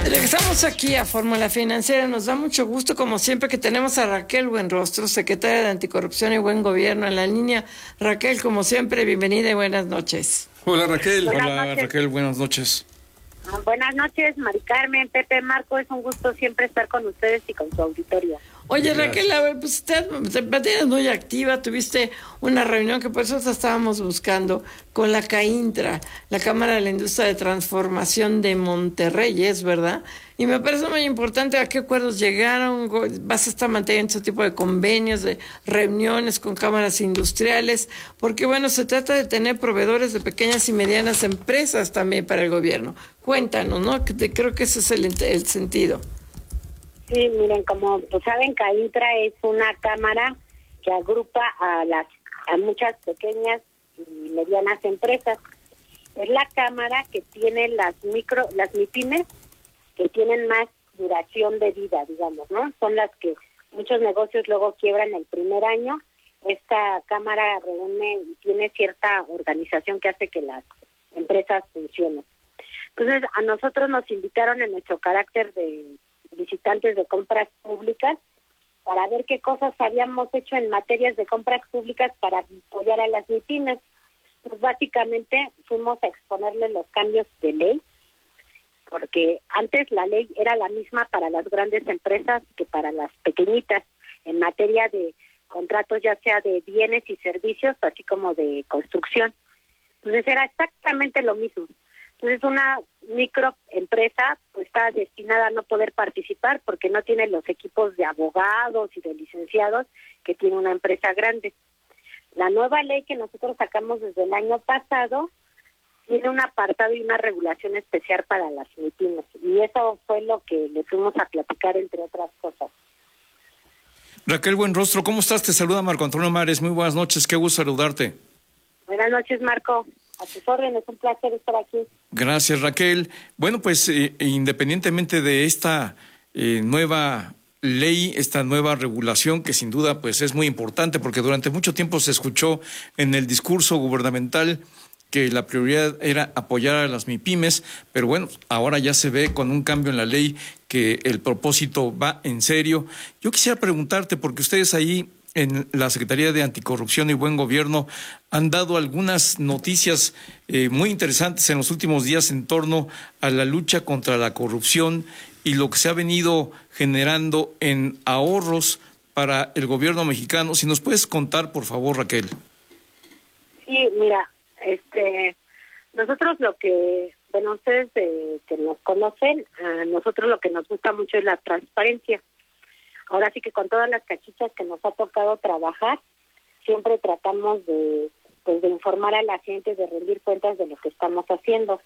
Regresamos aquí a Fórmula Financiera. Nos da mucho gusto, como siempre, que tenemos a Raquel Buenrostro, secretaria de Anticorrupción y Buen Gobierno, en la línea. Raquel, como siempre, bienvenida y buenas noches. Hola, Raquel. Hola, Raquel, buenas noches. Buenas noches, Mari Carmen, Pepe, Marco. Es un gusto siempre estar con ustedes y con su auditorio. Oye, Raquel, a ver, pues usted te muy activa, tuviste una reunión que por eso estábamos buscando con la CAINTRA, la Cámara de la Industria de Transformación de Monterrey, ¿es verdad? Y me parece muy importante a qué acuerdos llegaron, vas a estar manteniendo este tipo de convenios, de reuniones con cámaras industriales, porque bueno, se trata de tener proveedores de pequeñas y medianas empresas también para el gobierno. Cuéntanos, ¿no? Creo que ese es el sentido. Sí, miren, como pues saben, CAINTRA es una cámara que agrupa a muchas pequeñas y medianas empresas. Es la cámara que tiene las MIPYMES, que tienen más duración de vida, digamos, ¿no? Son las que muchos negocios luego quiebran el primer año. Esta cámara reúne y tiene cierta organización que hace que las empresas funcionen. Entonces, a nosotros nos invitaron en nuestro carácter de visitantes de compras públicas para ver qué cosas habíamos hecho en materias de compras públicas para apoyar a las MIPYMES. Pues básicamente fuimos a exponerles los cambios de ley, porque antes la ley era la misma para las grandes empresas que para las pequeñitas, en materia de contratos ya sea de bienes y servicios, así como de construcción. Entonces era exactamente lo mismo. Entonces una microempresa pues está destinada a no poder participar porque no tiene los equipos de abogados y de licenciados que tiene una empresa grande. La nueva ley que nosotros sacamos desde el año pasado tiene un apartado y una regulación especial para las MIPYMES, y eso fue lo que le fuimos a platicar, entre otras cosas. Raquel Buenrostro, ¿cómo estás? Te saluda Marco Antonio Mares. Muy buenas noches, qué gusto saludarte. Buenas noches, Marco. A tus órdenes, un placer estar aquí. Gracias, Raquel. Bueno, pues independientemente de esta nueva ley, esta nueva regulación, que sin duda pues es muy importante, porque durante mucho tiempo se escuchó en el discurso gubernamental que la prioridad era apoyar a las MIPYMES, pero bueno, ahora ya se ve con un cambio en la ley que el propósito va en serio. Yo quisiera preguntarte, porque ustedes ahí en la Secretaría de Anticorrupción y Buen Gobierno han dado algunas noticias muy interesantes en los últimos días en torno a la lucha contra la corrupción y lo que se ha venido generando en ahorros para el gobierno mexicano. Si nos puedes contar, por favor, Raquel. Sí, mira, nosotros ustedes que nos conocen, a nosotros lo que nos gusta mucho es la transparencia. Ahora sí que con todas las cachichas que nos ha tocado trabajar, siempre tratamos de informar a la gente, de rendir cuentas de lo que estamos haciendo.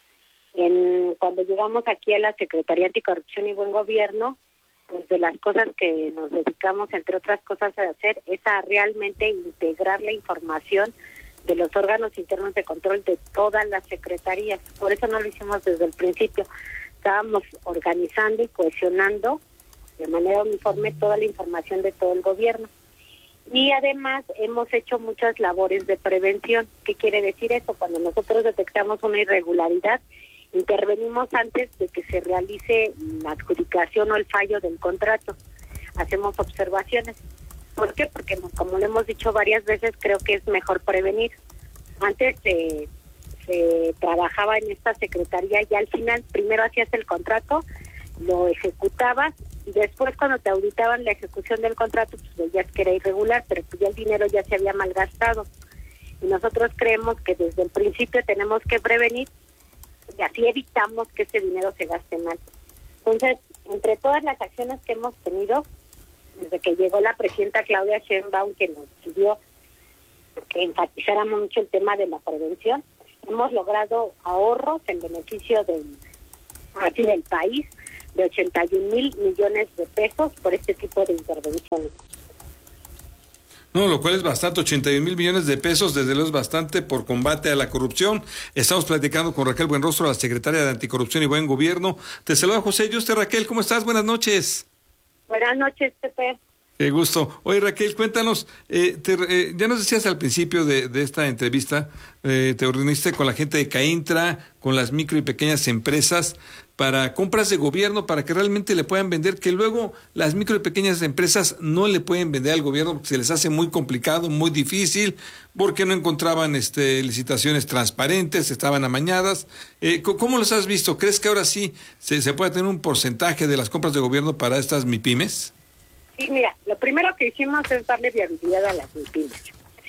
Cuando llegamos aquí a la Secretaría Anticorrupción y Buen Gobierno, pues de las cosas que nos dedicamos, entre otras cosas, a hacer, es a realmente integrar la información de los órganos internos de control de todas las secretarías. Por eso no lo hicimos desde el principio. Estábamos organizando y cohesionando de manera uniforme toda la información de todo el gobierno. Y además hemos hecho muchas labores de prevención. ¿Qué quiere decir eso? Cuando nosotros detectamos una irregularidad, intervenimos antes de que se realice la adjudicación o el fallo del contrato. Hacemos observaciones. ¿Por qué? Porque, como lo hemos dicho varias veces, creo que es mejor prevenir. Antes se trabajaba en esta secretaría y al final primero hacías el contrato, lo ejecutabas, y después cuando te auditaban la ejecución del contrato, pues veías que era irregular, pero pues ya el dinero ya se había malgastado. Y nosotros creemos que desde el principio tenemos que prevenir y así evitamos que ese dinero se gaste mal. Entonces, entre todas las acciones que hemos tenido, desde que llegó la presidenta Claudia Sheinbaum, que nos pidió que enfatizáramos mucho el tema de la prevención, hemos logrado ahorros en beneficio del país de 81 mil millones de pesos por este tipo de intervenciones. No, lo cual es bastante, 81 mil millones de pesos, desde luego es bastante por combate a la corrupción. Estamos platicando con Raquel Buenrostro, la secretaria de Anticorrupción y Buen Gobierno. Te saluda José Yuste. Raquel, ¿cómo estás? Buenas noches. Buenas noches, Pepe. Qué gusto. Oye, Raquel, cuéntanos, ya nos decías al principio de esta entrevista, te reuniste con la gente de CAINTRA, con las micro y pequeñas empresas, para compras de gobierno, para que realmente le puedan vender, que luego las micro y pequeñas empresas no le pueden vender al gobierno porque se les hace muy complicado, muy difícil, porque no encontraban licitaciones transparentes, estaban amañadas. ¿Cómo los has visto? ¿Crees que ahora sí se puede tener un porcentaje de las compras de gobierno para estas MIPYMES? Sí, mira, lo primero que hicimos es darle viabilidad a las MIPYMES.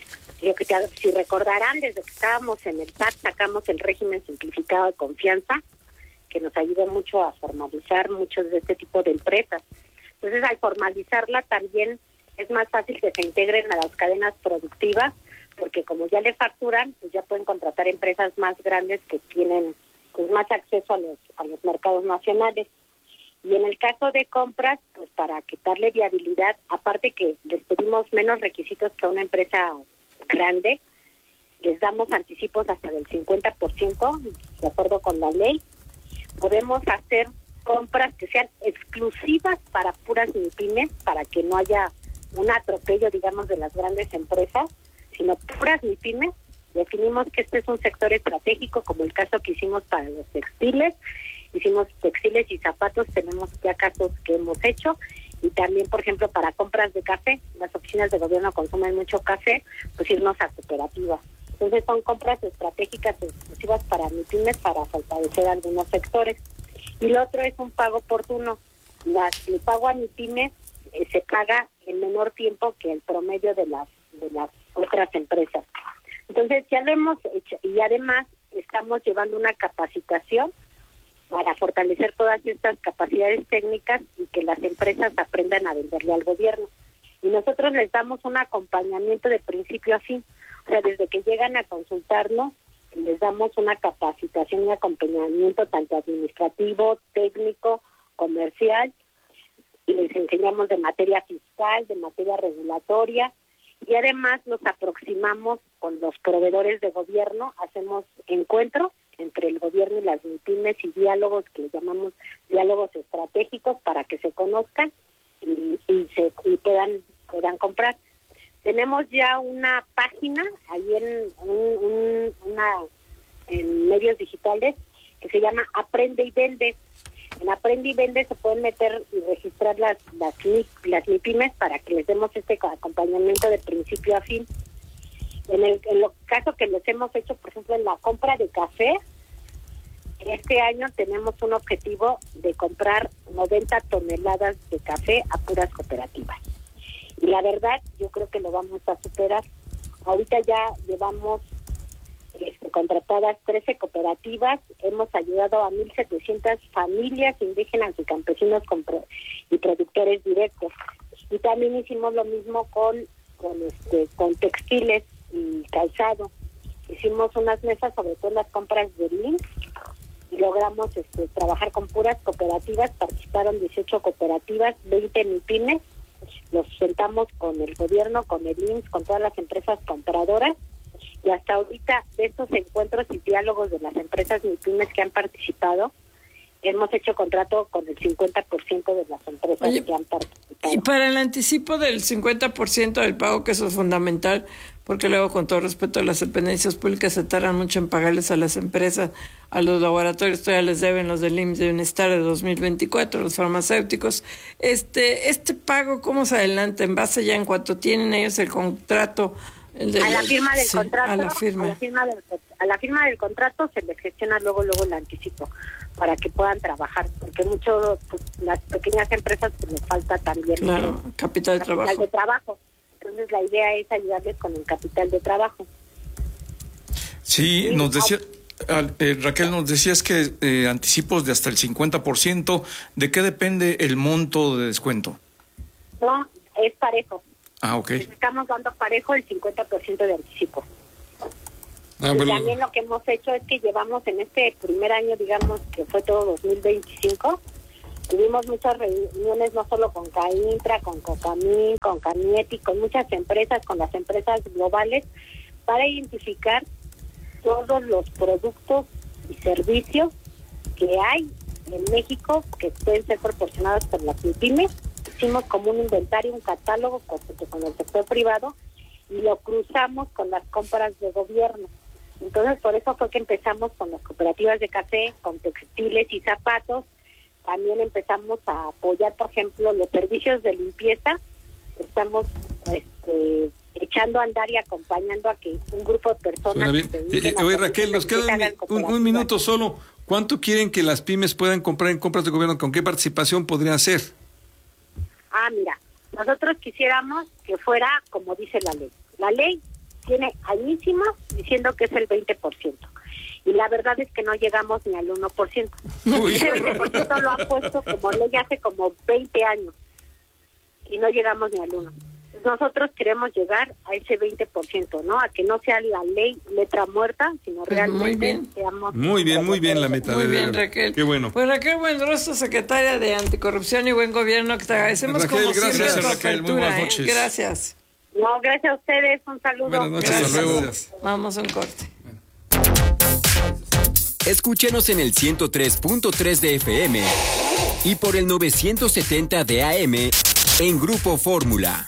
Si recordarán, desde que estábamos en el PAC sacamos el régimen simplificado de confianza, que nos ayudó mucho a formalizar muchos de este tipo de empresas. Entonces, al formalizarla también es más fácil que se integren a las cadenas productivas, porque como ya le facturan, pues ya pueden contratar empresas más grandes que tienen pues más acceso a los mercados nacionales. Y en el caso de compras, pues para quitarle viabilidad, aparte que les pedimos menos requisitos que a una empresa grande, les damos anticipos hasta del 50%, de acuerdo con la ley. Podemos hacer compras que sean exclusivas para puras MIPYMES, para que no haya un atropello, digamos, de las grandes empresas, sino puras MIPYMES. Definimos que este es un sector estratégico, como el caso que hicimos para los textiles. Hicimos textiles y zapatos, tenemos ya casos que hemos hecho. Y también, por ejemplo, para compras de café, las oficinas de gobierno consumen mucho café, pues irnos a cooperativas. Entonces son compras estratégicas exclusivas para MIPYMES para fortalecer algunos sectores. Y lo otro es un pago oportuno. El pago a MIPYMES se paga en menor tiempo que el promedio de las otras empresas. Entonces ya lo hemos hecho y además estamos llevando una capacitación para fortalecer todas estas capacidades técnicas y que las empresas aprendan a venderle al gobierno. Y nosotros les damos un acompañamiento de principio a fin. O sea, desde que llegan a consultarnos, les damos una capacitación y acompañamiento tanto administrativo, técnico, comercial, y les enseñamos de materia fiscal, de materia regulatoria, y además nos aproximamos con los proveedores de gobierno, hacemos encuentros entre el gobierno y las MIPYMES y diálogos que le llamamos diálogos estratégicos para que se conozcan y puedan comprar. Tenemos ya una página ahí en medios digitales que se llama Aprende y Vende. En Aprende y Vende se pueden meter y registrar las MIPYMES para que les demos este acompañamiento de principio a fin. En los casos que les hemos hecho, por ejemplo, en la compra de café, este año tenemos un objetivo de comprar 90 toneladas de café a puras cooperativas. Y la verdad, yo creo que lo vamos a superar. Ahorita ya llevamos contratadas 13 cooperativas, hemos ayudado a 1,700 familias indígenas y campesinos y productores directos. Y también hicimos lo mismo con textiles y calzado. Hicimos unas mesas sobre todo las compras de LIMS y logramos trabajar con puras cooperativas. Participaron 18 cooperativas, 20 MIPYMES. Los sentamos con el gobierno, con el IMSS, con todas las empresas compradoras, y hasta ahorita de estos encuentros y diálogos de las empresas MIPYMES que han participado, hemos hecho contrato con el 50% de las empresas que han participado. Y para el anticipo del 50% del pago, que eso es fundamental, porque luego, con todo respeto, las dependencias públicas se tardan mucho en pagarles a las empresas, a los laboratorios, todavía les deben los del IMSS de Bienestar de 2024, los farmacéuticos. Este pago, ¿cómo se adelanta? ¿En base ya en cuanto tienen ellos el contrato? A la firma del contrato. A la firma del contrato se les gestiona luego el anticipo para que puedan trabajar, porque mucho las pequeñas empresas les falta también capital de trabajo. Entonces la idea es ayudarles con el capital de trabajo. Sí, nos decía Raquel, nos decías que anticipos de hasta el 50%. ¿De qué depende el monto de descuento? No, es parejo. Ah, ok. Estamos dando parejo el 50% de anticipo. Y también lo que hemos hecho es que llevamos en este primer año, digamos que fue todo 2025, tuvimos muchas reuniones no solo con CAINTRA, con COCAMIN, con CAMIETI, con muchas empresas, con las empresas globales, para identificar todos los productos y servicios que hay en México que pueden ser proporcionados por las MIPYMES. Hicimos como un inventario, un catálogo con el sector privado y lo cruzamos con las compras de gobierno. Entonces, por eso fue que empezamos con las cooperativas de café, con textiles y zapatos. También empezamos a apoyar, por ejemplo, los servicios de limpieza. Estamos echando a andar y acompañando a que un grupo de personas... Oye, Raquel, nos queda un minuto solo. ¿Cuánto quieren que las pymes puedan comprar en compras de gobierno? ¿Con qué participación podrían ser? Mira, nosotros quisiéramos que fuera como dice la ley. La ley tiene añísimos diciendo que es el 20%. Y la verdad es que no llegamos ni al 1%. Ese 20% lo han puesto como ley hace como 20 años. Y no llegamos ni al 1%. Nosotros queremos llegar a ese 20%, ¿no? A que no sea la ley letra muerta, sino realmente seamos... Muy bien la meta. Muy bien, Raquel. Qué bueno. Pues Raquel Buenrostro, secretaria de Anticorrupción y Buen Gobierno, que te agradecemos Raquel, como siempre gracias, tu Raquel, muy buenas noches. Gracias. No, gracias a ustedes, un saludo. Buenas noches, Gracias. hasta luego. Vamos a un corte. Escúchenos en el 103.3 de FM y por el 970 de AM en Grupo Fórmula.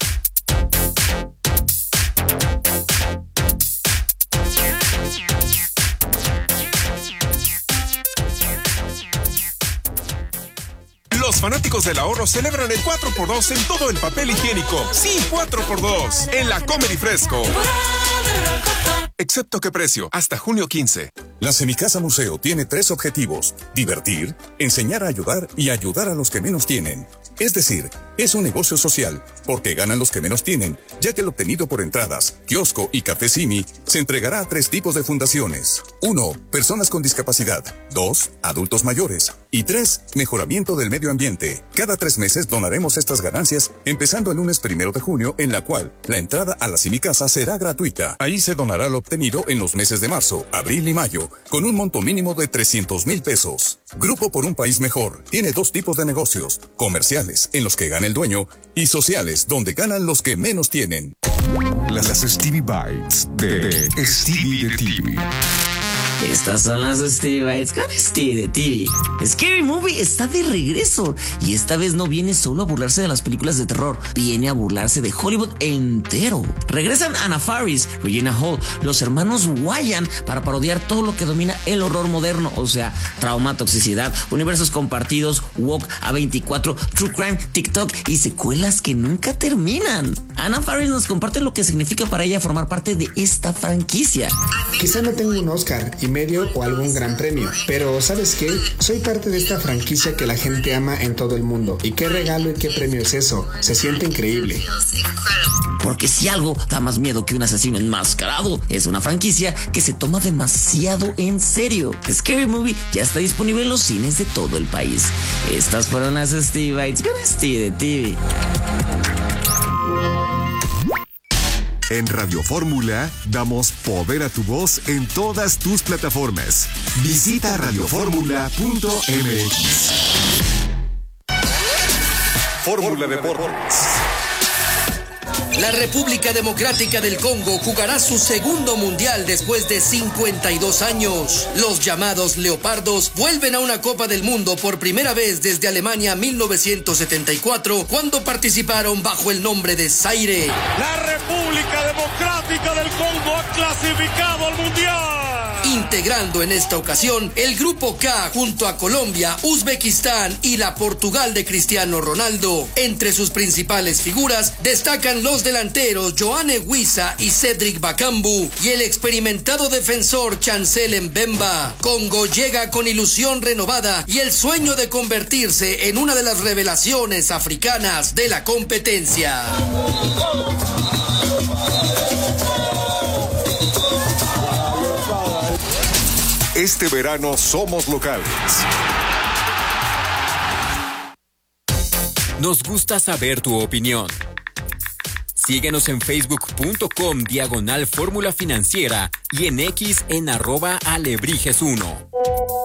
Los fanáticos del ahorro celebran el 4x2 en todo el papel higiénico. Sí, 4x2 en la Comer y Fresco. Excepto qué precio, hasta junio 15. La Semicasa Museo tiene 3 objetivos: divertir, enseñar a ayudar y ayudar a los que menos tienen. Es decir, es un negocio social, porque ganan los que menos tienen, ya que el obtenido por entradas, kiosco y café Simi se entregará a 3 tipos de fundaciones. 1. Personas con discapacidad. 2. Adultos mayores. Y 3. Mejoramiento del medio ambiente. Cada 3 meses donaremos estas ganancias, empezando el lunes 1 de junio, en la cual la entrada a la Semicasa será gratuita. Ahí se donará lo obtenido en los meses de marzo, abril y mayo, con un monto mínimo de 300,000 pesos. Grupo por un País Mejor tiene 2 tipos de negocios: comerciales, en los que gana el dueño, y sociales, donde ganan los que menos tienen. Las Stevie Bites de Stevie de TV. Estas son las Stevie Bites con Stevie de TV. Scary Movie está de regreso y esta vez no viene solo a burlarse de las películas de terror, viene a burlarse de Hollywood entero. Regresan Anna Faris, Regina Hall, los hermanos Wyan para parodiar todo lo que domina el horror moderno, o sea, trauma, toxicidad, universos compartidos, woke, A24, true crime, TikTok y secuelas que nunca terminan. Anna Faris nos comparte lo que significa para ella formar parte de esta franquicia. Quizá no tengo un Oscar y medio o algún gran premio, pero ¿sabes qué? Soy parte de esta franquicia que la gente ama en todo el mundo. ¿Y qué regalo y qué premio es eso? Se siente increíble. Porque si algo da más miedo que un asesino enmascarado, es una franquicia que se toma demasiado en serio. Scary Movie ya está disponible en los cines de todo el país. Estas fueron las Stevie Bites con Stevie de TV. En Radio Fórmula damos poder a tu voz en todas tus plataformas. Visita radioformula.mx. Fórmula Deportes. La República Democrática del Congo jugará su segundo mundial después de 52 años. Los llamados Leopardos vuelven a una Copa del Mundo por primera vez desde Alemania 1974, cuando participaron bajo el nombre de Zaire. La República Democrática del Congo ha clasificado al mundial. Integrando en esta ocasión el Grupo K junto a Colombia, Uzbekistán y la Portugal de Cristiano Ronaldo. Entre sus principales figuras destacan los delanteros Johanne Wissa y Cedric Bakambu y el experimentado defensor Chancel Mbemba. Congo llega con ilusión renovada y el sueño de convertirse en una de las revelaciones africanas de la competencia. Este verano somos locales. Nos gusta saber tu opinión. Síguenos en facebook.com/Fórmula Financiera y en X en @Alebrijes1.